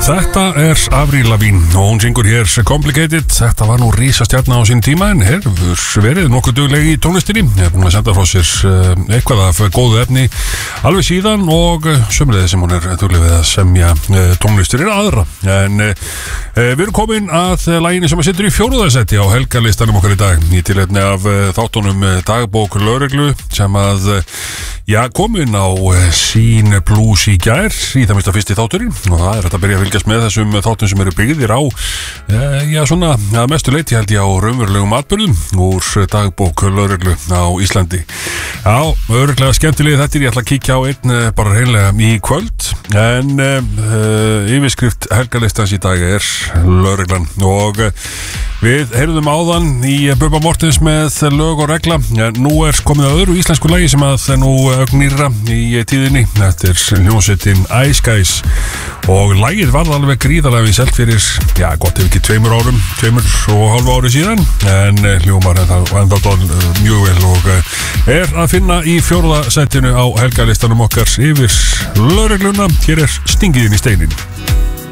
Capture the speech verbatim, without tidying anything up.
Þetta er Avril Lavigne og hún syngur hér Complicated. Þetta var nú rísastjarna á sín tíma en hefur verið nokkuð dugleg í tónlistinni. Hefur búin að senda frá sér eitthvað af góðu efni alveg síðan og sömulegði sem hún er dugleg við að semja tónlistir er aðra. En við erum komin að laginu sem að situr í fjórðasetti á helgalistanum okkar í dag í tilefni af þáttunum Dagbók lögreglu sem að já, komin á sín Plus í gær í það mista fyrsti þátturinn og það er að byrja að fylgjast með þessum þáttum sem eru byggðir á e, já svona að mestu leyti held ég á raunverulegum atburðum úr Dagbók lögreglu á Íslandi. Já, örugglega skemmtilega þetta er ég ætla að kíkja á einn bara hreinlega í kvöld en e, yfirskrift helgalistans í dag er lögreglan og e, við heyrðum áðan í Bubba Mortens með lög og regla. Nú er komið að öðru íslensku lagi sem að nú ögnýra í tíðinni. Þetta er hljómsveitin Ice Guys og lagið varð alveg gríðarlega vinsælt fyrir, já, gott ef ekki tveimur árum, tveimur og hálfu ári síðan en hljómar en það enda mjög vel og er að finna í fjórða sætinu á helgalistanum okkar yfir lögregluna. Hér er Stingið inn í steinin.